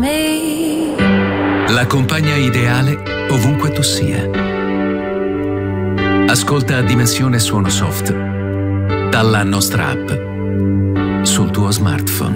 me. La compagna ideale ovunque tu sia. Ascolta Dimensione Suono Soft dalla nostra app sul tuo smartphone.